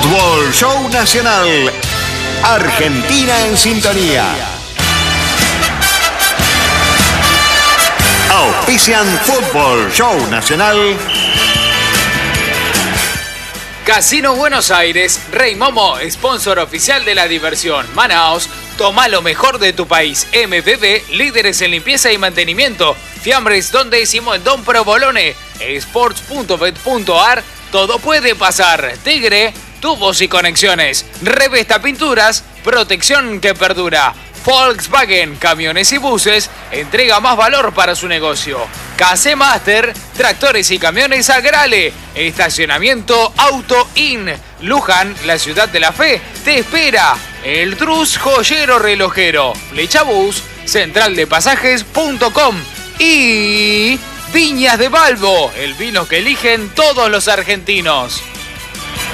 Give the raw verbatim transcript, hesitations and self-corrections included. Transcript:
Fútbol Show Nacional. Argentina en sintonía. Auspician Fútbol Show Nacional. Casino Buenos Aires, Rey Momo, sponsor oficial de la diversión. Manaos, toma lo mejor de tu país. M B B, líderes en limpieza y mantenimiento. Fiambres, Don Décimo, en Don Provolone. Sports punto bet punto ar, todo puede pasar. Tigre, tubos y conexiones. Revesta Pinturas, protección que perdura. Volkswagen, camiones y buses, entrega más valor para su negocio. K C Master, tractores y camiones Agrale. Estacionamiento Auto In. Luján, la ciudad de la fe, te espera. El Trus, joyero relojero. Flechabús, central de pasajes punto com. Y Viñas de Balbo, el vino que eligen todos los argentinos.